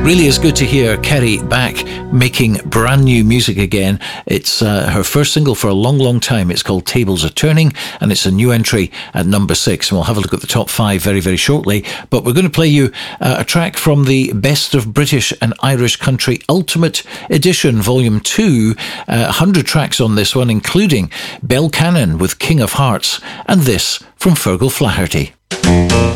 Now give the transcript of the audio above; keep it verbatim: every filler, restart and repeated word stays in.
Really is good to hear Kerry back making brand new music again. It's uh, her first single for a long, long time. It's called Tables Are Turning, and it's a new entry at number six. And we'll have a look at the top five very, very shortly. But we're going to play you uh, a track from the Best of British and Irish Country Ultimate Edition, Volume two. Uh, one hundred tracks on this one, including Bell Cannon with King of Hearts, and this from Fergal Flaherty.